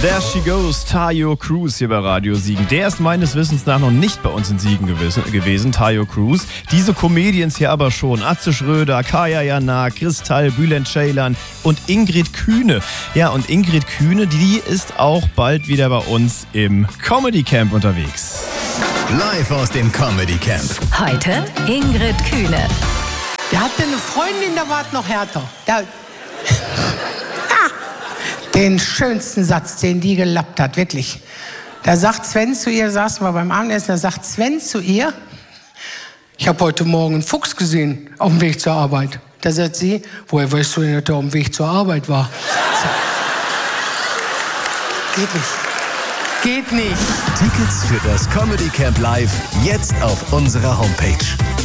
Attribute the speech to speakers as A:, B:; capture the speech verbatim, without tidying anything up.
A: There she goes, Taio Cruz hier bei Radio Siegen. Der ist meines Wissens nach noch nicht bei uns in Siegen gewesen, gewesen Taio Cruz. Diese Comedians hier aber schon. Atze Schröder, Kaya Jana, Kristall, Bülent Ceylan und Ingrid Kühne. Ja, und Ingrid Kühne, die ist auch bald wieder bei uns im Comedy Camp unterwegs.
B: Live aus dem Comedy Camp.
C: Heute Ingrid Kühne.
D: Der hatte eine Freundin, da war es noch härter. Da Den schönsten Satz, den die gelappt hat, wirklich. Da sagt Sven zu ihr, saßen wir beim Abendessen, da sagt Sven zu ihr, ich habe heute Morgen einen Fuchs gesehen auf dem Weg zur Arbeit. Da sagt sie, woher weißt du denn, dass er auf dem Weg zur Arbeit war? So. Geht nicht. Geht nicht.
B: Tickets für das Comedy Camp Live jetzt auf unserer Homepage.